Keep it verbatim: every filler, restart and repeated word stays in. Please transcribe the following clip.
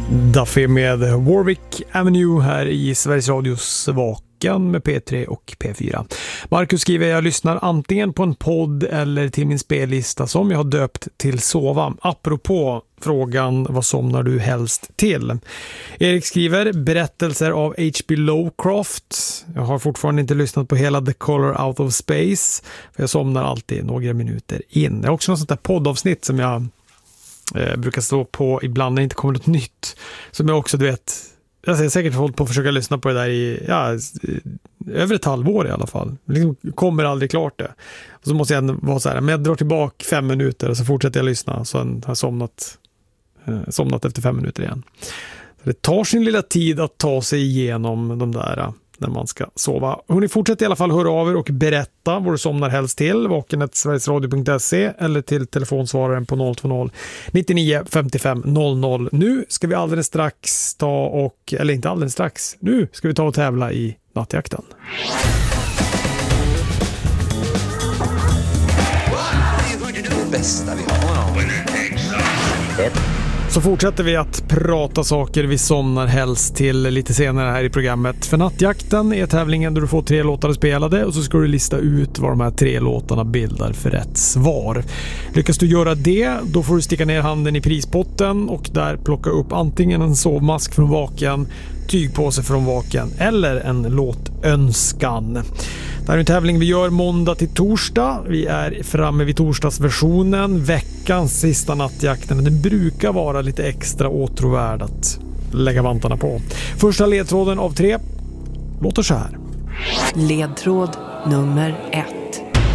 Duffy med Warwick Avenue här i Sveriges Radios Vaken med P tre och P fyra. Marcus skriver: jag lyssnar antingen på en podd eller till min spellista som jag har döpt till Sova. Apropå frågan, vad somnar du helst till? Erik skriver: berättelser av H P Lovecraft. Jag har fortfarande inte lyssnat på hela The Color Out of Space, för jag somnar alltid några minuter in. Det är också något sånt där poddavsnitt som jag eh, brukar stå på ibland när det inte kommer något nytt. Som jag också, du vet, jag har säkert hållit på att försöka lyssna på det där i ja, över ett halvår i alla fall. Liksom kommer aldrig klart det. Och så måste jag vara så här, men jag drar tillbaka fem minuter och så fortsätter jag lyssna. Så har jag somnat, eh, somnat efter fem minuter igen. Så det tar sin lilla tid att ta sig igenom de där när man ska sova. Hon fortsätter i alla fall höra av er och berätta vad du somnar helst till. vaken snabel-a sverigesradio punkt se eller till telefonsvararen på noll två noll nittionio femtiofem noll noll. Nu ska vi alldeles strax ta och, eller inte alldeles strax, nu ska vi ta och tävla i Nattjakten. Det bästa vi har. Så fortsätter vi att prata saker vi somnar helst till lite senare här i programmet. För Nattjakten är tävlingen där du får tre låtar spelade och så ska du lista ut vad de här tre låtarna bildar för rätt svar. Lyckas du göra det, då får du sticka ner handen i prispotten och där plocka upp antingen en sovmask från Vaken, tygpåse från Vaken eller en låtönskan. Det här är en tävling vi gör måndag till torsdag. Vi är framme vid torsdagsversionen. Veckans sista Nattjakten. Den brukar vara lite extra åtråvärd att lägga vantarna på. Första ledtråden av tre låter så här. Ledtråd nummer ett.